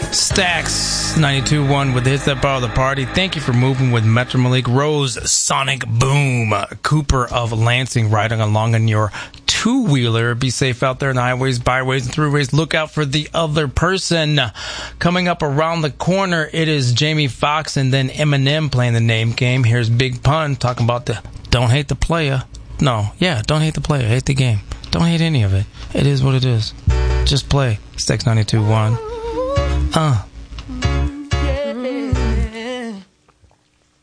Stax 92.1 with the hits that borrow the party. Thank you for moving with Metro Malik. Rose, Sonic Boom, Cooper of Lansing riding along in your two-wheeler. Be safe out there in the highways, byways, and throughways. Look out for the other person. Coming up around the corner, it is Jamie Foxx and then Eminem playing the name game. Here's Big Pun talking about the don't hate the player. No, yeah, don't hate the player. Hate the game. Don't hate any of it. It is what it is. Just play. Stax 92.1.